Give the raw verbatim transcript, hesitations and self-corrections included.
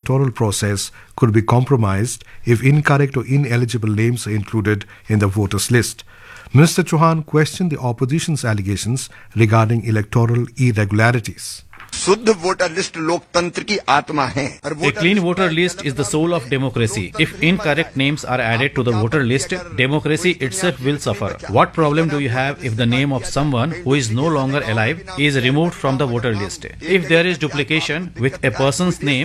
electoral process could be compromised if incorrect or ineligible names are included in the voters list. Minister Chauhan questioned the opposition's allegations regarding electoral irregularities. शुद्ध voter list लोकतंत्र की आत्मा है. A clean voter list is the soul of democracy. If incorrect names are added to the voter list, democracy itself will suffer. What problem do you have if the name of someone who is no longer alive is removed from the voter list? If there is duplication with a person's name,